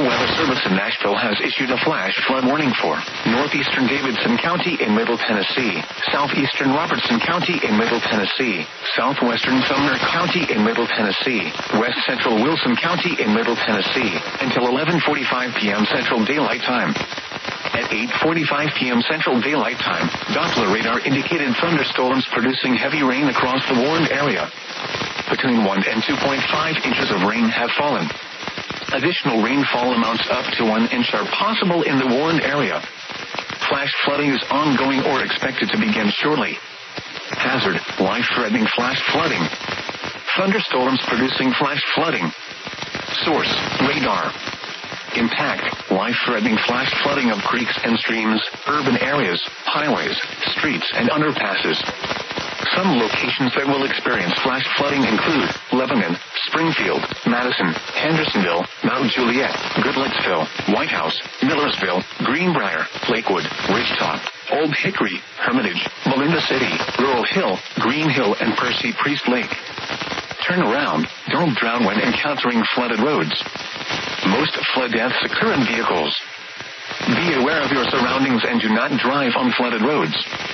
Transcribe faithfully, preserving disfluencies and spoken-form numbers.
Weather Service in Nashville has issued a flash flood warning for northeastern Davidson County in Middle Tennessee, southeastern Robertson County in Middle Tennessee, southwestern Sumner County in Middle Tennessee, west central Wilson County in Middle Tennessee, until eleven forty-five p.m. Central Daylight Time. At eight forty-five p.m. Central Daylight Time, Doppler radar indicated thunderstorms producing heavy rain across the warned area. Between one and two point five inches of rain have fallen. Additional rainfall amounts up to one inch are possible in the warned area. Flash flooding is ongoing or expected to begin shortly. Hazard, life-threatening flash flooding. Thunderstorms producing flash flooding. Source, radar. Impact, life-threatening flash flooding of creeks and streams, urban areas, highways, streets, and underpasses. Some locations that will experience flash flooding include Lebanon, Springfield, Madison, Hendersonville, Mount Juliet, Goodlettsville, White House, Millersville, Greenbrier, Lakewood, Ridgetop, Old Hickory, Hermitage, Melinda City, Rural Hill, Green Hill, and Percy Priest Lake. Turn around. Don't drown when encountering flooded roads. Most flood deaths occur in vehicles. Be aware of your surroundings and do not drive on flooded roads.